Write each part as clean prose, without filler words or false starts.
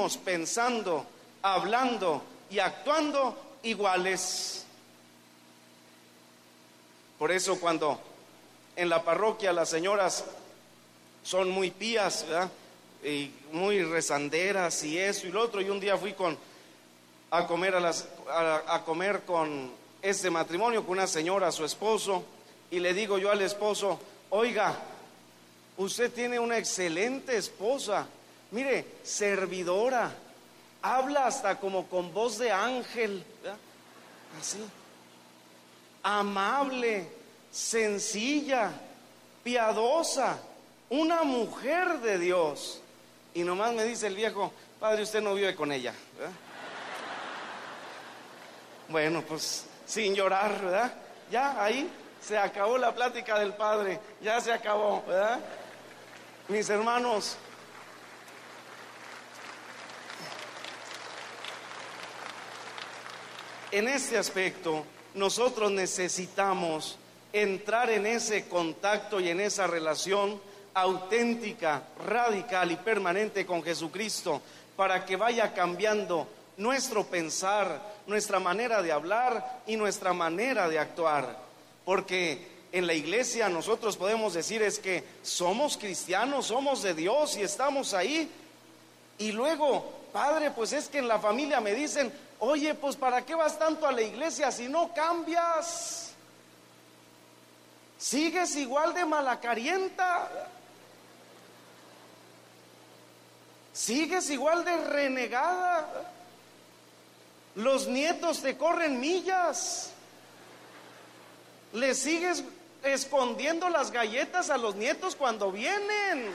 seguimos pensando, hablando y actuando iguales. Por eso cuando en la parroquia las señoras son muy pías, ¿verdad?, y muy rezanderas y eso y lo otro, y un día fui a comer con este matrimonio, con una señora, su esposo, y le digo yo al esposo: oiga, usted tiene una excelente esposa, mire, servidora, habla hasta como con voz de ángel, ¿verdad?, así, amable, sencilla, piadosa, una mujer de Dios. Y nomás me dice el viejo: padre, usted no vive con ella, ¿verdad? Bueno, pues sin llorar, ¿verdad? Ya ahí se acabó la plática del padre, ya se acabó, ¿verdad? Mis hermanos, en este aspecto nosotros necesitamos entrar en ese contacto y en esa relación auténtica, radical y permanente con Jesucristo, para que vaya cambiando nuestro pensar, nuestra manera de hablar y nuestra manera de actuar. Porque en la iglesia nosotros podemos decir es que somos cristianos, somos de Dios y estamos ahí. Y luego, padre, pues es que en la familia me dicen: oye, pues ¿para qué vas tanto a la iglesia si no cambias? Sigues igual de malacarienta, sigues igual de renegada, los nietos te corren millas, le sigues escondiendo las galletas a los nietos cuando vienen.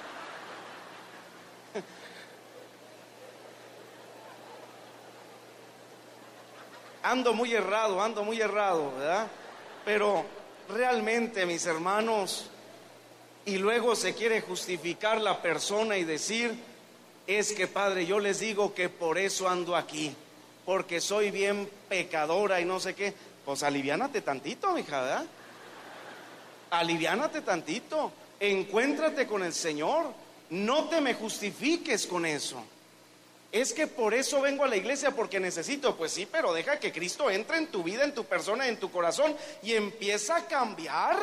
Ando muy errado, ¿verdad? Pero realmente, mis hermanos, y luego se quiere justificar la persona y decir: es que padre, yo les digo que por eso ando aquí, porque soy bien pecadora y no sé qué. Pues aliviánate tantito, mija, ¿verdad? Aliviánate tantito, encuéntrate con el Señor, no te me justifiques con eso. Es que por eso vengo a la iglesia, porque necesito. Pues sí, pero deja que Cristo entre en tu vida, en tu persona, en tu corazón, y empieza a cambiar.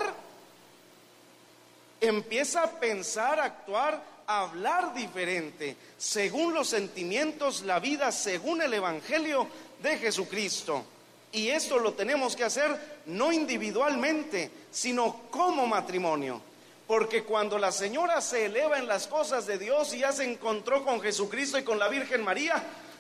Empieza a pensar, a actuar, a hablar diferente, según los sentimientos, la vida según el Evangelio de Jesucristo. Y esto lo tenemos que hacer no individualmente, sino como matrimonio. Porque cuando la señora se eleva en las cosas de Dios y ya se encontró con Jesucristo y con la Virgen María,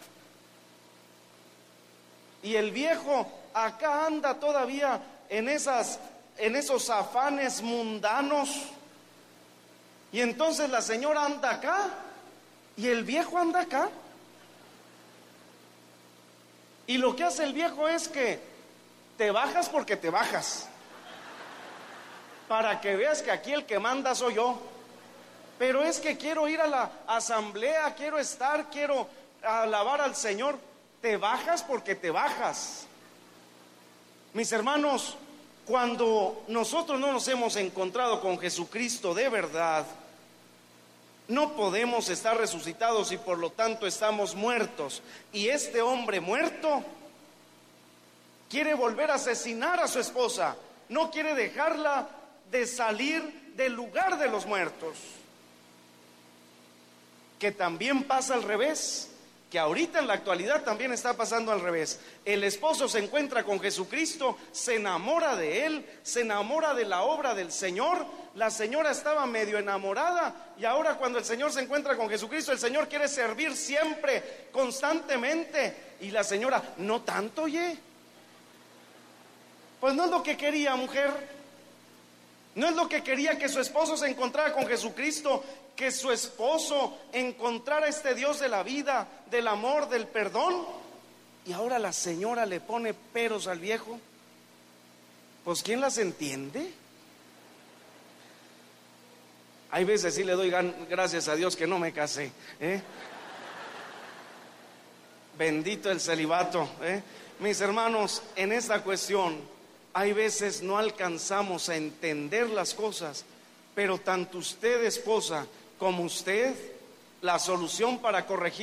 y el viejo acá anda todavía en esos afanes mundanos, y entonces la señora anda acá y el viejo anda acá, y lo que hace el viejo es que te bajas porque te bajas, para que veas que aquí el que manda soy yo. Pero es que quiero ir a la asamblea, quiero alabar al Señor. Te bajas porque te bajas. Mis hermanos, cuando nosotros no nos hemos encontrado con Jesucristo de verdad, no podemos estar resucitados y por lo tanto estamos muertos. Y este hombre muerto quiere volver a asesinar a su esposa, no quiere dejarla de salir del lugar de los muertos. Que también pasa al revés, que ahorita en la actualidad también está pasando al revés. El esposo se encuentra con Jesucristo, se enamora de él, se enamora de la obra del Señor. La señora estaba medio enamorada y ahora cuando el Señor se encuentra con Jesucristo, el Señor quiere servir siempre, constantemente. Y la señora: no tanto, oye. Pues no es lo que quería, mujer. No es lo que quería, que su esposo se encontrara con Jesucristo, que su esposo encontrara este Dios de la vida, del amor, del perdón. Y ahora la señora le pone peros al viejo. Pues ¿quién las entiende? Hay veces sí le doy gracias a Dios que no me casé, ¿eh? Bendito el celibato, ¿eh? Mis hermanos, en esta cuestión hay veces no alcanzamos a entender las cosas, pero tanto usted, esposa, como usted, la solución para corregir